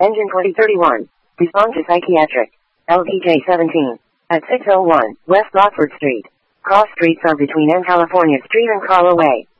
Engine 2031. Respond to psychiatric. LPJ 17. At 601 West Rockford Street. Cross streets are between N California Street and Carlo Way.